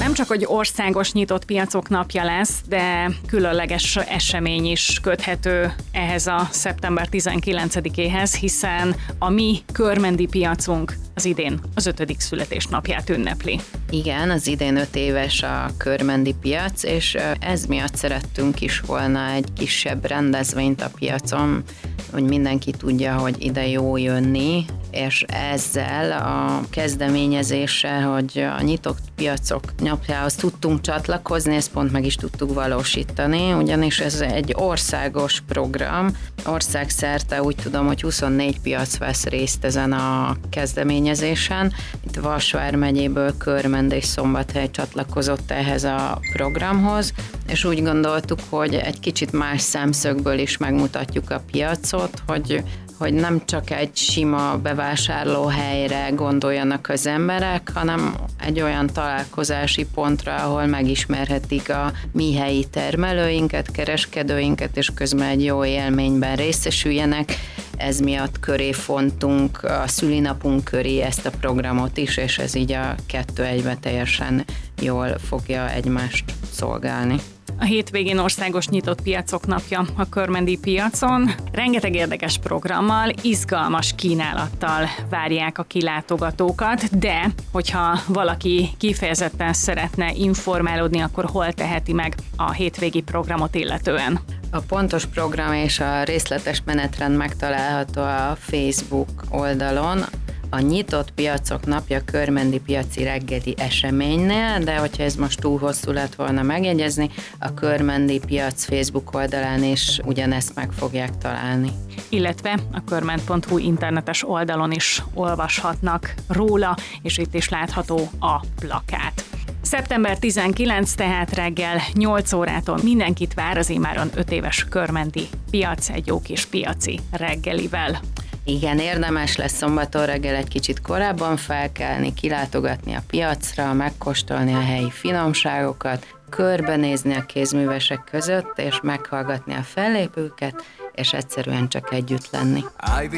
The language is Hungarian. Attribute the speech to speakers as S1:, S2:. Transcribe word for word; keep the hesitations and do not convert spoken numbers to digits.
S1: nem csak, hogy országos nyitott piacok napja lesz, de különleges esemény is köthető ehhez a szeptember tizenkilencedikéhez, hiszen a mi körmendi piacunk az idén az ötödik születésnapját ünnepli.
S2: Igen, az idén öt éves a körmendi piac, és ez miatt szerettünk is volna egy kisebb rendezvényt a piacon, hogy mindenki tudja, hogy ide jó jönni, és ezzel a kezdeményezéssel, hogy a nyitott piacok napjához tudtunk csatlakozni, ezt pont meg is tudtuk valósítani, ugyanis ez egy országos program, országszerte úgy tudom, hogy huszonnégy piac vesz részt ezen a kezdeményezésen. Itt Vas vármegyéből Körmend és Szombathely csatlakozott ehhez a programhoz, és úgy gondoltuk, hogy egy kicsit más szemszögből is megmutatjuk a piacot, hogy hogy nem csak egy sima bevásárlóhelyre gondoljanak az emberek, hanem egy olyan találkozási pontra, ahol megismerhetik a mi helyi termelőinket, kereskedőinket, és közben egy jó élményben részesüljenek. Ez miatt köré fontunk a szülinapunk köré ezt a programot is, és ez így a kettő egybe teljesen jól fogja egymást szolgálni.
S1: A hétvégén országos nyitott piacok napja a körmendi piacon. Rengeteg érdekes programmal, izgalmas kínálattal várják a kilátogatókat, de hogyha valaki kifejezetten szeretne informálódni, akkor hol teheti meg a hétvégi programot illetően?
S2: A pontos program és a részletes menetrend megtalálható a Facebook oldalon, a nyitott piacok napja körmendi piaci reggeli eseménynél, de hogyha ez most túl hosszú lett volna megjegyezni, a körmendi piac Facebook oldalán is ugyanezt meg fogják találni.
S1: Illetve a körmend pont hu internetes oldalon is olvashatnak róla, és itt is látható a plakát. szeptember tizenkilencedike, tehát reggel nyolc órától mindenkit vár az immáron öt éves körmendi piac egy jó kis piaci reggelivel.
S2: Igen, érdemes lesz szombaton reggel egy kicsit korábban felkelni, kilátogatni a piacra, megkóstolni a helyi finomságokat, körbenézni a kézművesek között, és meghallgatni a fellépőket, és egyszerűen csak együtt lenni.